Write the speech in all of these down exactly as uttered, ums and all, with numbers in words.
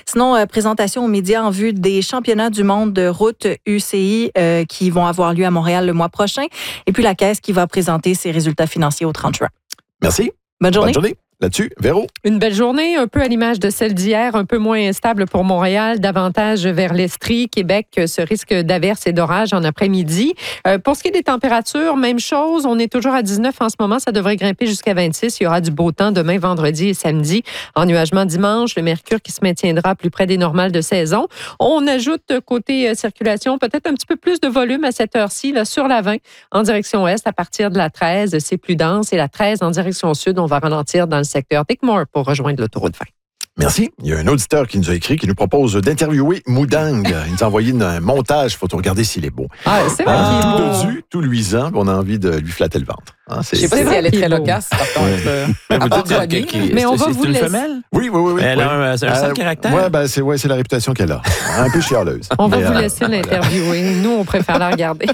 Sinon, euh, présentation aux médias en vue des championnats du monde de route U C I euh, qui vont avoir lieu à Montréal le mois prochain. Et puis la Caisse qui va présenter ses résultats financiers au trente juin. Merci. Bonne journée. Bonne journée. Là-dessus, Véro. Une belle journée, un peu à l'image de celle d'hier, un peu moins stable pour Montréal, davantage vers l'Estrie. Québec, ce risque d'averses et d'orages en après-midi. Euh, pour ce qui est des températures, même chose, on est toujours à dix-neuf en ce moment, ça devrait grimper jusqu'à vingt-six. Il y aura du beau temps demain, vendredi et samedi. Ennuagement dimanche, le mercure qui se maintiendra plus près des normales de saison. On ajoute côté circulation peut-être un petit peu plus de volume à cette heure-ci, là, sur la vingt, en direction ouest, à partir de la treize, c'est plus dense. Et la treize en direction sud, on va ralentir dans le secteur Tickmore pour rejoindre l'autoroute vingt. Merci. Il y a un auditeur qui nous a écrit, qui nous propose d'interviewer Moudang. Il nous a envoyé un montage. Faut regarder s'il est beau. Ah, c'est vrai ah, qu'il est beau. Tout dodu, tout luisant. On a envie de lui flatter le ventre. Hein, je ne sais pas si elle est très beau. loquace, par contre. Ouais. À part Vous dites que- Mais on va c'est vous une laisser. femelle? Oui, oui, oui. oui. Elle oui. a un, un sale Euh, caractère? Ouais, ben, c'est, ouais, c'est la réputation qu'elle a. Un peu chialeuse. On va Mais, vous euh, laisser l'interviewer. Nous, on préfère la regarder.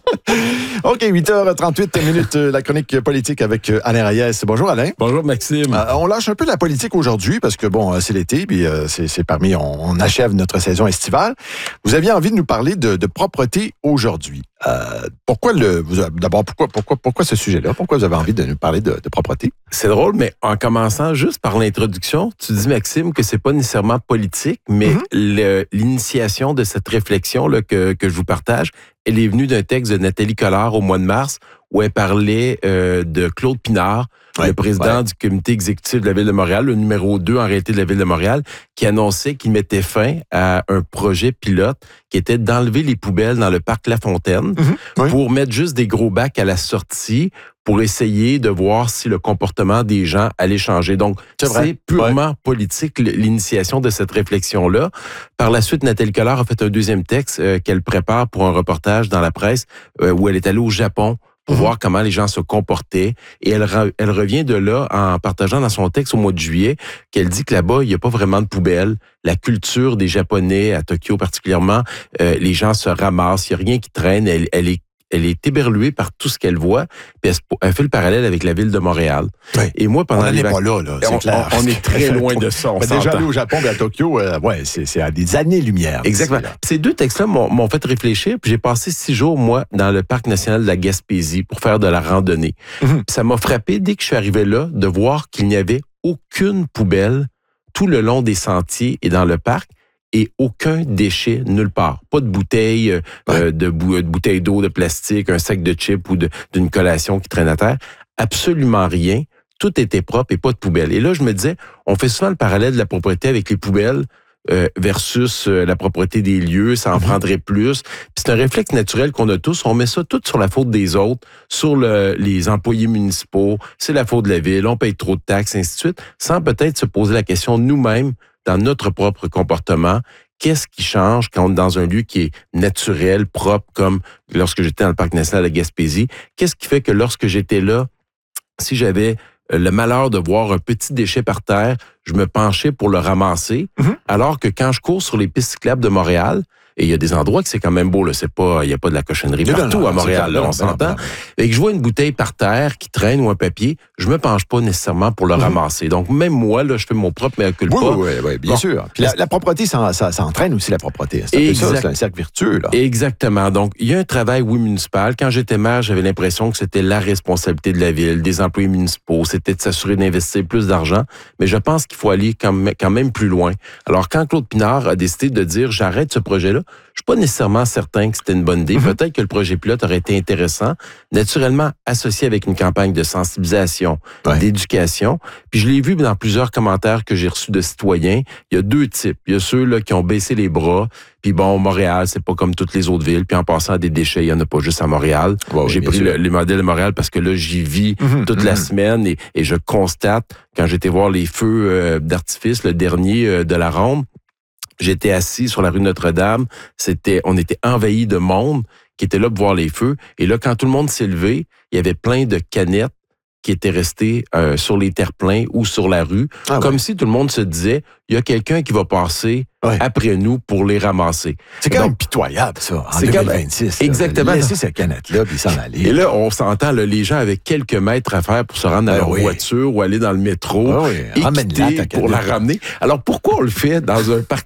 OK, huit heures trente-huit minutes, la chronique politique avec Alain Reyes. Bonjour, Alain. Bonjour, Maxime. Euh, on lâche un peu la politique aujourd'hui parce que, bon, c'est l'été, puis euh, c'est, c'est parmi, on, on achève notre saison estivale. Vous aviez envie de nous parler de, de propreté aujourd'hui. Euh, pourquoi le, vous, d'abord, pourquoi, pourquoi, pourquoi ce sujet-là? Pourquoi vous avez envie de nous parler de, de propreté? C'est drôle, mais en commençant juste par l'introduction, tu dis, Maxime, que c'est pas nécessairement politique, mais Mm-hmm. le, l'initiation de cette réflexion là, que, que je vous partage, elle est venue d'un texte de Nathalie Collard au mois de mars où elle parlait euh, de Claude Pinard, Ouais, le président ouais. du comité exécutif de la Ville de Montréal, le numéro deux en réalité de la Ville de Montréal, qui annonçait qu'il mettait fin à un projet pilote qui était d'enlever les poubelles dans le parc La Fontaine Mm-hmm. Oui. pour mettre juste des gros bacs à la sortie pour essayer de voir si le comportement des gens allait changer. Donc, C'est c'est, vrai. purement politique l'initiation de cette réflexion-là. Par la suite, Nathalie Collard a fait un deuxième texte euh, qu'elle prépare pour un reportage dans la presse euh, où elle est allée au Japon pour Mm-hmm. voir comment les gens se comportaient. Et elle, re- elle revient de là en partageant dans son texte au mois de juillet qu'elle dit que là-bas, il n'y a pas vraiment de poubelle. La culture des Japonais, à Tokyo particulièrement, euh, les gens se ramassent, il n'y a rien qui traîne. Elle, elle est Elle est éberluée par tout ce qu'elle voit, puis elle, se- elle fait le parallèle avec la ville de Montréal. Oui. Et moi, On pendant n'en les est vac- pas là, là, c'est on, clair. on- on est très loin de ça, on Ben, déjà s'entend. allé au Japon et à Tokyo, euh, ouais, c'est, c'est à des années-lumière. Exactement. d'ici là. Puis ces deux textes-là m'ont, m'ont fait réfléchir. Puis j'ai passé six jours, moi, dans le parc national de la Gaspésie pour faire de la randonnée. Mhm. Puis ça m'a frappé, dès que je suis arrivé là, de voir qu'il n'y avait aucune poubelle tout le long des sentiers et dans le parc et aucun déchet nulle part. Pas de bouteille, euh, Ouais. de, bou- de bouteille d'eau, de plastique, un sac de chips ou de, d'une collation qui traîne à terre. Absolument rien. Tout était propre et pas de poubelle. Et là, je me disais, on fait souvent le parallèle de la propreté avec les poubelles euh, versus euh, la propreté des lieux, ça en prendrait plus. Puis c'est un réflexe naturel qu'on a tous. On met ça tout sur la faute des autres, sur le, les employés municipaux, c'est la faute de la ville, on paye trop de taxes, ainsi de suite, sans peut-être se poser la question nous-mêmes, dans notre propre comportement, qu'est-ce qui change quand on est dans un lieu qui est naturel, propre, comme lorsque j'étais dans le parc national de la Gaspésie? Qu'est-ce qui fait que lorsque j'étais là, si j'avais le malheur de voir un petit déchet par terre, je me penchais pour le ramasser, Mm-hmm. alors que quand je cours sur les pistes cyclables de Montréal, et il y a des endroits que c'est quand même beau, là, c'est pas, il y a pas de la cochonnerie Non, partout non, non, à Montréal, c'est là, clair, on non, s'entend. non, non. Et que je vois une bouteille par terre qui traîne ou un papier, je me penche pas nécessairement pour le Mhm. ramasser. Donc, même moi, là, je fais mon propre mea culpa. Oui, oui, oui, oui, bien Bon. sûr. Puis la, la propreté, ça, ça, ça entraîne aussi la propreté. C'est un peu ça, Exact. c'est un cercle vertueux, là. Exactement. Donc, il y a un travail, oui, municipal. Quand j'étais maire, j'avais l'impression que c'était la responsabilité de la ville, des employés municipaux. C'était de s'assurer d'investir plus d'argent. Mais je pense qu'il faut aller quand même, quand même plus loin. Alors, quand Claude Pinard a décidé de dire « j'arrête ce projet-là », je suis pas nécessairement certain que c'était une bonne idée. Mm-hmm. Peut-être que le projet pilote aurait été intéressant, naturellement associé avec une campagne de sensibilisation, Ouais. d'éducation. Puis je l'ai vu dans plusieurs commentaires que j'ai reçus de citoyens. Il y a deux types. Il y a ceux là qui ont baissé les bras. Puis bon, Montréal, c'est pas comme toutes les autres villes. Puis en passant à des déchets, il y en a pas juste à Montréal. Ouais, oui, j'ai bien pris sûr. le- les modèles de Montréal parce que là, j'y vis Mhm, toute la mhm. semaine et, et je constate, quand j'étais voir les feux euh, d'artifice, le dernier euh, de la ronde, j'étais assis sur la rue Notre-Dame. C'était, on était envahi de monde qui était là pour voir les feux. Et là, quand tout le monde s'est levé, il y avait plein de canettes qui étaient restées euh, sur les terre-pleins ou sur la rue, Ah, comme ouais. si tout le monde se disait, il y a quelqu'un qui va passer Ouais. après nous pour les ramasser. C'est quand Donc, même pitoyable, ça, en c'est deux quand mille même- vingt-six. Exactement. Laisser cette canette-là, puis s'en aller. Et là, on s'entend, là, les gens avaient quelques mètres à faire pour se rendre à Ben leur oui. voiture ou aller dans le métro Ah oui, et ramène-la, quitter ta pour la canette. ramener. Alors, pourquoi on le fait dans un parc